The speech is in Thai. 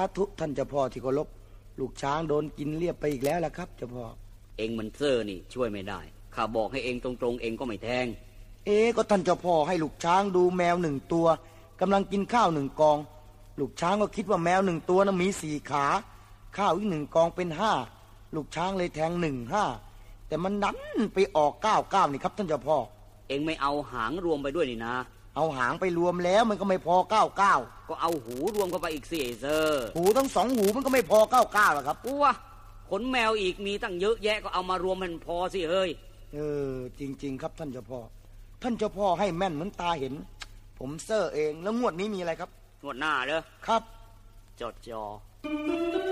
ธุท่านเจ้าพ่อที่เคารพลูกช้างโดนกินเรียบไปอีกแล้วล่ะครับเจ้าพ่อเองมันเซ่อนี่ช่วยไม่ได้ข้าบอกให้เองตรงๆเองก็ไม่แทงก็ท่านเจ้าพ่อให้ลูกช้างดูแมว1 ตัวกำลังกินข้าว1 กองลูกช้างก็คิดว่าแมว1 ตัวนั้นมี4 ขาข้าวอีก1 กองเป็น5ลูกช้างเลยแทง1 5แต่มันดันไปออก9 9นี่ครับท่านเจ้าพ่อเองไม่เอาหางรวมไปด้วยนี่นะเอาหางไปรวมแล้วมันก็ไม่พอ9 9 ก็เอาหูรวมเข้าไปอีกสิเซอร์หูทั้ง2 หูมันก็ไม่พอ9 9หรอกครับว้าขนแมวอีกมีตั้งเยอะแยะก็เอามารวมมันพอสิเฮ้ยจริงๆครับท่านเจ้าพ่อท่านเจ้าพ่อให้แม่นเหมือนตาเห็นผมเซอร์เองแล้วงวดนี้มีอะไรครับงวดหน้าเหรอครับจอ